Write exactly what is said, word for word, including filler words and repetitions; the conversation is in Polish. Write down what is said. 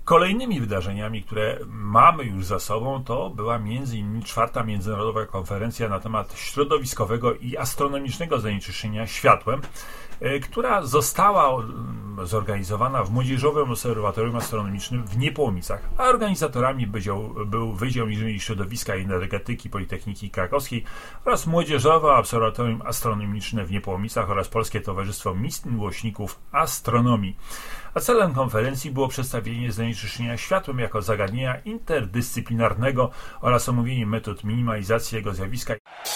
Kolejnymi wydarzeniami, które mamy już za sobą, to była między innymi czwarta międzynarodowa konferencja na temat środowiskowego i astronomicznego zanieczyszczenia światłem, która została zorganizowana w Młodzieżowym Obserwatorium Astronomicznym w Niepołomicach, a organizatorami był, był Wydział Inżynierii Środowiska i Energetyki Politechniki Krakowskiej oraz Młodzieżowe Obserwatorium Astronomiczne w Niepołomicach oraz Polskie Towarzystwo Miłośników Astronomii. A celem konferencji było przedstawienie zanieczyszczenia światłem jako zagadnienia interdyscyplinarnego oraz omówienie metod minimalizacji jego zjawiska.